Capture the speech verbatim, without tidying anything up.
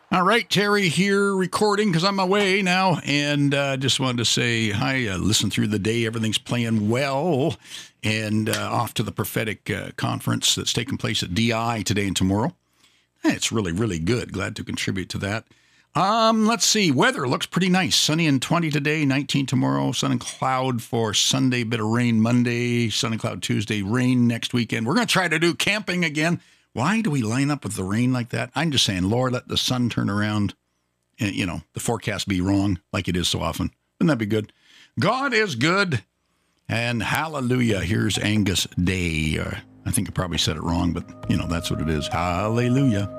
All right, Terry here recording because I'm away now, and uh, just wanted to say hi. Uh, listen through the day, everything's playing well, and uh, off to the prophetic uh, conference that's taking place at D I today and tomorrow. It's really, really good. Glad to contribute to that. Um, let's see. Weather looks pretty nice. Sunny and twenty today, nineteen tomorrow. Sun and cloud for Sunday. Bit of rain Monday. Sun and cloud Tuesday. Rain next weekend. We're going to try to do camping again. Why do we line up with the rain like that? I'm just saying, Lord, let the sun turn around and, you know, the forecast be wrong like it is so often. Wouldn't that be good? God is good. And hallelujah. Here's Angus Day. Uh, I think I probably said it wrong, but, you know, that's what it is. Hallelujah.